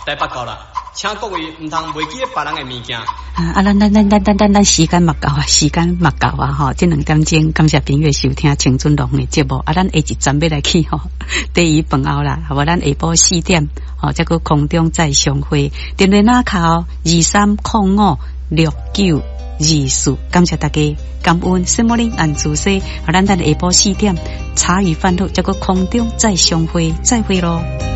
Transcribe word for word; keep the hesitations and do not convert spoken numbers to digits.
大报告了，请各位唔通袂记别人的物件。 啊啊，咱咱咱咱咱咱咱时间嘛够啊，时间嘛够啊吼！这两点钟感谢朋友收听青春龙的节目啊，咱下一站要来去吼，第一饭后啦，好无？咱下晡四点吼，再个空中再相会，电话那靠二三零五六九二四，感谢大家，感恩圣母林安主西，啊，咱等下晡四点茶余饭后，再个空中再相会，再会咯。